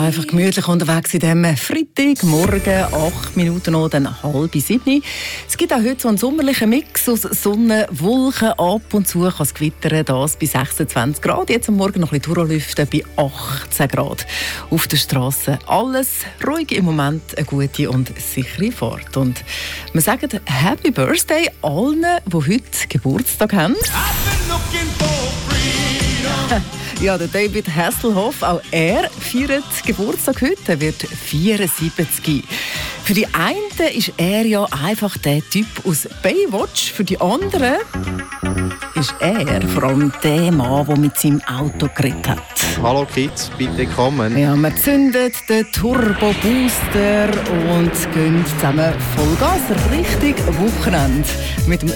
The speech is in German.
einfach gemütlich unterwegs in diesem Freitagmorgen, 8 Minuten noch, dann 6:30. Es gibt auch heute so einen sommerlichen Mix aus Sonne, Wolken, ab und zu kann es gewittern, das bei 26 Grad. Jetzt am Morgen noch ein bisschen Durchlüften bei 18 Grad. Auf der Straße alles ruhig im Moment, eine gute und sichere Fahrt. Und wir sagen Happy Birthday allen, die heute Geburtstag haben. Ja, der David Hasselhoff, auch er feiert Geburtstag heute. Er wird 74. Für die einen ist er ja einfach der Typ aus Baywatch. Für die anderen ist er vor allem der Mann, der mit seinem Auto geredet hat. Hallo Kids, bitte kommen. Ja, wir zünden den Turbo-Booster und gehen zusammen Vollgas Richtung Wochenende mit dem